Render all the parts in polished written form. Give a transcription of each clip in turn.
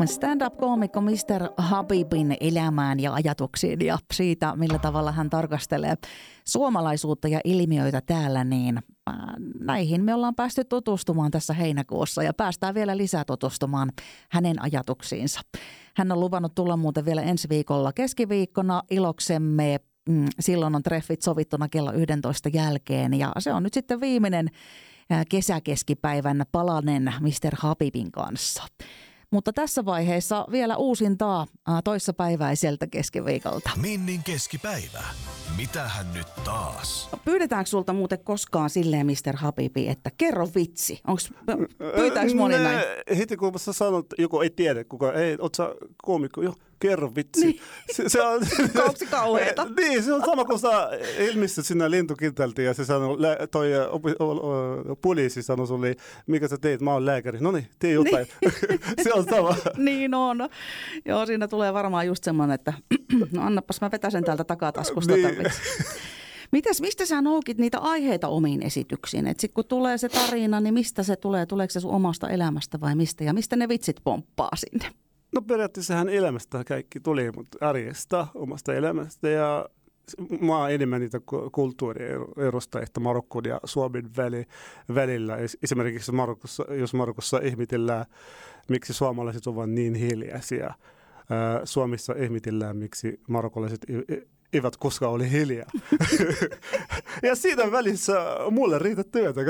Stand-up-koomikko Mr. Habibin elämään ja ajatuksiin ja siitä, millä tavalla hän tarkastelee suomalaisuutta ja ilmiöitä täällä, niin näihin me ollaan päästy tutustumaan tässä heinäkuussa ja päästään vielä lisää tutustumaan hänen ajatuksiinsa. Hän on luvannut tulla muuten vielä ensi viikolla keskiviikkona iloksemme. Silloin on treffit sovittuna kello 11 jälkeen ja se on nyt sitten viimeinen kesäkeskipäivän palanen Mr. Habibin kanssa. Mutta tässä vaiheessa vielä uusintaa toissapäiväiseltä keskiviikolta. Minnin keskipäivä. Mitähän nyt taas? Pyydetäänkö sulta muuten koskaan silleen, Mr. Habibi, että kerro vitsi? Pyytääkö moni näin? Heti kun sä sanot, joku ei tiedä, kuka ei, oot sä koomikko, jo, kerro vitsi. Niin. Se on kauheeta. Niin, se on sama kuin sä ilmistyt sinne lentokentältä ja se sanoo, toi poliisi sanoi sulle, mikä sä teet, mä oon lääkäri. No niin, tee jotain. Se on sama. Niin on. Joo, siinä tulee varmaan just semmoinen, että no annapas mä vetäsen täältä takataskusta. Niin. Mistä sä noukit niitä aiheita omiin esityksiin? Et sit kun tulee se tarina, niin mistä se tulee? Tuleeko se sun omasta elämästä vai mistä? Ja mistä ne vitsit pomppaa sinne? No periaatteessahan elämästä kaikki tuli, mutta arjesta, omasta elämästä ja mä oon enemmän niitä kulttuurierosta, että Marokon ja Suomen välillä. Esimerkiksi jos Marokossa ihmetellään, miksi suomalaiset ovat niin hiljaisia. Suomessa ihmetellään, miksi marokkolaiset eivät koskaan ole hiljaa. Ja siinä välissä mulle riitä työtä.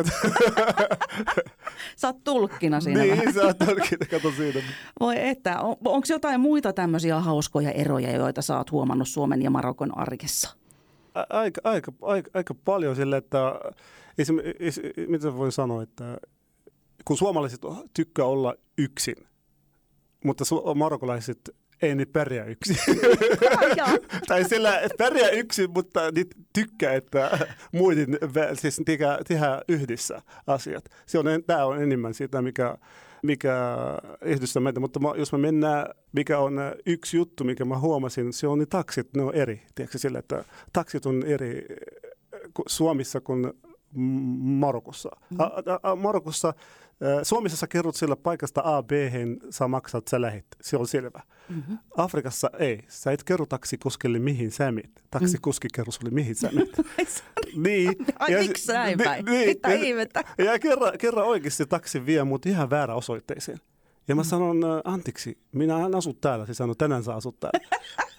Sä oot tulkkina siinä niin, vähän. sä oot tulkkina, kato siinä. Voi että, onko jotain muita tämmöisiä hauskoja eroja, joita sä oot huomannut Suomen ja Marokon arjessa? Aika paljon sille, että mitä voin sanoa, että kun suomalaiset tykkää olla yksin, mutta marokkolaiset ei ne pärjää yksin. Tai sillä pärjää yksin, mutta niitä tykkää, että muiden siis tehdään yhdessä asiat. Tämä on enemmän siitä, mikä yhdistää meitä. Mutta jos me mennään, mikä on yksi juttu, mikä mä huomasin, se on ne taksit, ne on eri. Tiedätkö sillä, että taksit on eri Suomessa kuin Marokossa. Marokossa Suomessa sä kerrot sillä paikasta A, B-hen, sä maksat, sä lähet. Se on selvä. Mm-hmm. Afrikassa ei. Sä et kerro taksikuskille, mihin sä menet. Taksikuski kerro sulle, mihin sä menet. Niin. Ai miksi näin päin? Mitä ihmettä? Ja kerran oikeasti taksi vie mut ihan väärä osoitteeseen. Ja mä sanon, anteeksi, minä en asu täällä. Se sanoo, tänään sä asut täällä.